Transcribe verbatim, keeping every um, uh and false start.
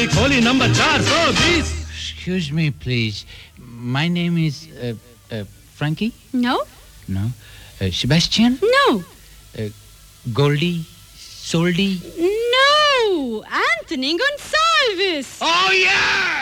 खोली नंबर चार सौ बीस. Excuse me, please. My name is uh, uh, Frankie? No. No. Uh, Sebastian? No. Uh, Goldie? Soldy? No. Anthony Gonsalves. Oh yeah!